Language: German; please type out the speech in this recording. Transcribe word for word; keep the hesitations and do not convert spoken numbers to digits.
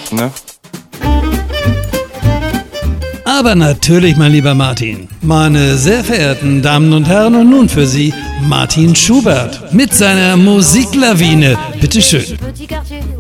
Ne? Aber natürlich, mein lieber Martin. Meine sehr verehrten Damen und Herren, und nun für Sie Martin Schubert mit seiner Musiklawine. Bitteschön.